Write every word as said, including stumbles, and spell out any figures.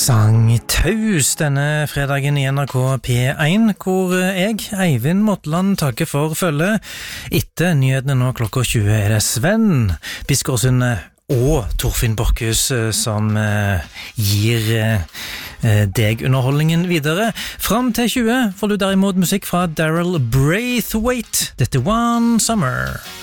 Sang taus denne fredagen i N R K P én, hvor jeg, Eivind Motland, takker for følge. Etter nyhetene nå klokka tjue er det Sven Biskårdsund og Torfinn Borkhus som eh, gir eh, deg underholdningen videre. Fram til tjue får du derimot musikk fra Daryl Braithwaite. Dette er One Summer.